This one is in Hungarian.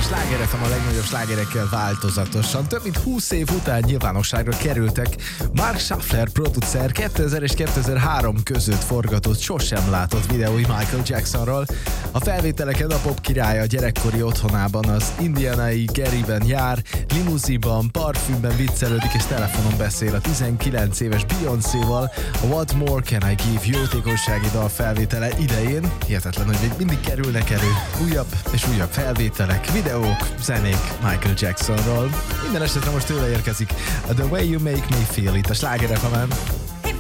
Sláger FM a legnagyobb slágerekkel változatosan. Több mint 20 év után nyilvánosságra kerültek Mark Schaffler producer 2000 és 2003 között forgatott, sosem látott videói Michael Jacksonról. A felvételeken a pop királya gyerekkori otthonában, az indianai Garyben jár, limuziban, parfümben viccelődik és telefonon beszél a 19 éves Beyoncéval a What More Can I Give jótékonysági dal felvétele idején. Hihetetlen, hogy még mindig kerülnek elő újabb és újabb felvételek, videók, zenék Michael Jacksonról. Minden esetre most tőle érkezik a The Way You Make Me Feel itt a Sláger FM-en.